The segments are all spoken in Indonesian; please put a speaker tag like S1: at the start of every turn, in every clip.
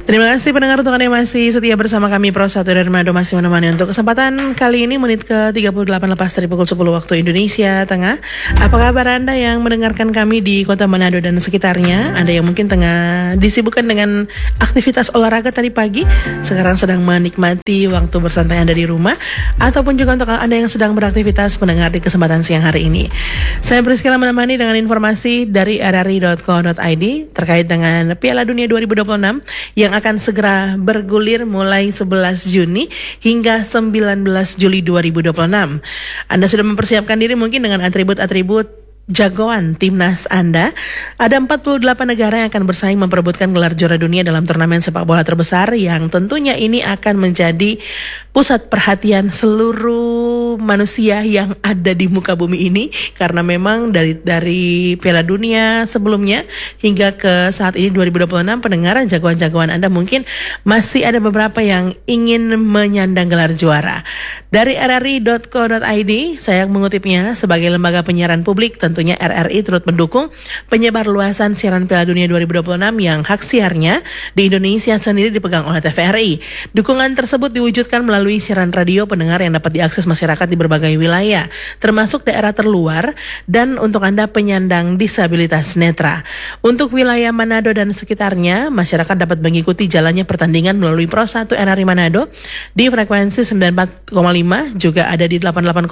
S1: Terima kasih pendengar untuk Anda yang masih setia bersama kami Pro 1 dan Manado masih menemani untuk kesempatan kali ini menit ke-38 lepas dari pukul 10 waktu Indonesia Tengah. Apa kabar Anda yang mendengarkan kami di kota Manado dan sekitarnya? Anda yang mungkin tengah disibukkan dengan aktivitas olahraga tadi pagi, sekarang sedang menikmati waktu bersantai Anda di rumah, ataupun juga untuk Anda yang sedang beraktivitas mendengar di kesempatan siang hari ini. Saya Priscilla menemani dengan informasi dari rri.co.id terkait dengan Piala Dunia 2026 yang akan segera bergulir mulai 11 Juni hingga 19 Juli 2026. Anda sudah mempersiapkan diri mungkin dengan atribut-atribut jagoan timnas Anda. Ada 48 negara yang akan bersaing memperebutkan gelar juara dunia dalam turnamen sepak bola terbesar yang tentunya ini akan menjadi pusat perhatian seluruh manusia yang ada di muka bumi ini, karena memang dari Piala Dunia sebelumnya hingga ke saat ini 2026, pendengar jagoan-jagoan Anda mungkin masih ada beberapa yang ingin menyandang gelar juara. Dari rri.co.id saya mengutipnya, sebagai lembaga penyiaran publik tentunya RRI turut mendukung penyebar luasan siaran Piala Dunia 2026 yang hak siarnya di Indonesia sendiri dipegang oleh TVRI. Dukungan tersebut diwujudkan melalui siaran radio pendengar yang dapat diakses masyarakat di berbagai wilayah, termasuk daerah terluar dan untuk Anda penyandang disabilitas netra. Untuk wilayah Manado dan sekitarnya, masyarakat dapat mengikuti jalannya pertandingan melalui Pro 1 RRI Manado di frekuensi 94,5, juga ada di 88,6.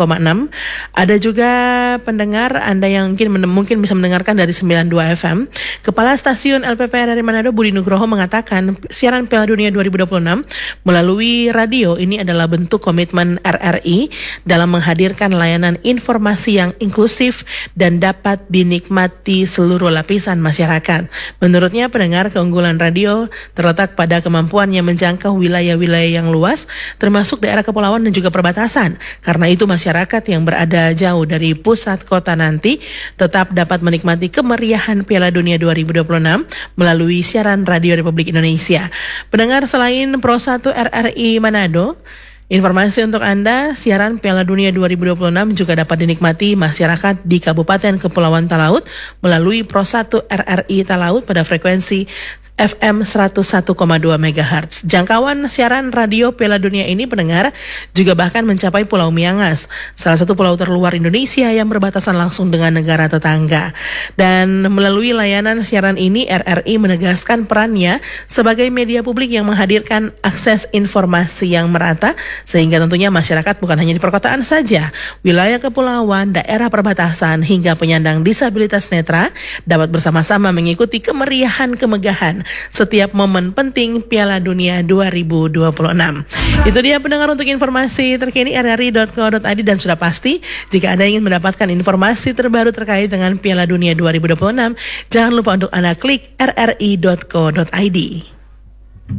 S1: Ada juga pendengar Anda yang mungkin bisa mendengarkan dari 92 FM. Kepala Stasiun LPP RRI Manado Budi Nugroho mengatakan siaran Piala Dunia 2026 melalui radio ini adalah bentuk komitmen RRI dalam menghadirkan layanan informasi yang inklusif dan dapat dinikmati seluruh lapisan masyarakat. Menurutnya, pendengar, keunggulan radio terletak pada kemampuannya menjangkau wilayah-wilayah yang luas, termasuk daerah kepulauan dan juga perbatasan. Karena itu masyarakat yang berada jauh dari pusat kota nanti tetap dapat menikmati kemeriahan Piala Dunia 2026 melalui siaran Radio Republik Indonesia. Pendengar, selain Pro 1 RRI Manado, informasi untuk Anda, siaran Piala Dunia 2026 juga dapat dinikmati masyarakat di Kabupaten Kepulauan Talaut melalui Pro 1 RRI Talaut pada frekuensi FM 101,2 MHz. Jangkauan siaran radio Piala Dunia ini, pendengar, juga bahkan mencapai Pulau Miangas, salah satu pulau terluar Indonesia yang berbatasan langsung dengan negara tetangga. Dan melalui layanan siaran ini, RRI menegaskan perannya sebagai media publik yang menghadirkan akses informasi yang merata, sehingga tentunya masyarakat bukan hanya di perkotaan saja, wilayah kepulauan, daerah perbatasan, hingga penyandang disabilitas netra dapat bersama-sama mengikuti kemeriahan kemegahan setiap momen penting Piala Dunia 2026. Itu dia pendengar untuk informasi terkini rri.co.id, dan sudah pasti jika Anda ingin mendapatkan informasi terbaru terkait dengan Piala Dunia 2026, jangan lupa untuk Anda klik rri.co.id.